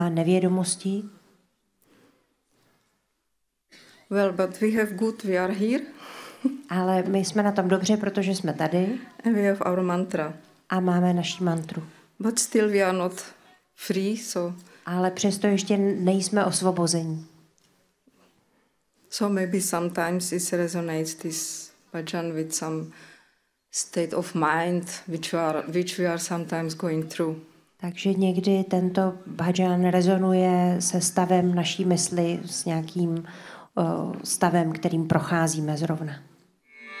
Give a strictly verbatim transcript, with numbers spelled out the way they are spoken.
nevědomostí. Well, but we have good, we are here. Ale my jsme na tom dobře, protože jsme tady. And we have our mantra. A máme naši mantru. But still we are not free, so... Ale přesto ještě nejsme osvobození. So maybe sometimes it resonates this bhajan with some state of mind which we are, which we are sometimes going through. Takže někdy tento bhajan rezonuje se stavem naší mysli, s nějakým uh, stavem, kterým procházíme zrovna.